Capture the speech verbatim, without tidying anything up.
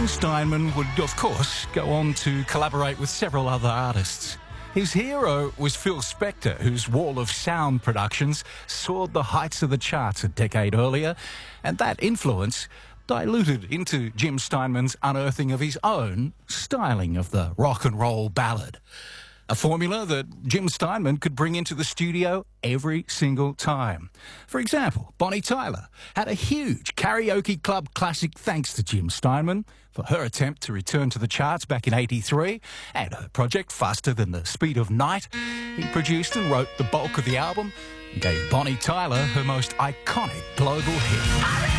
Jim Steinman would, of course, go on to collaborate with several other artists. His hero was Phil Spector, whose wall of sound productions soared the heights of the charts a decade earlier, and that influence diluted into Jim Steinman's unearthing of his own styling of the rock and roll ballad. A formula that Jim Steinman could bring into the studio every single time. For example, Bonnie Tyler had a huge karaoke club classic thanks to Jim Steinman for her attempt to return to the charts back in eighty-three, and her project Faster Than the Speed of Night. He produced and wrote the bulk of the album and gave Bonnie Tyler her most iconic global hit.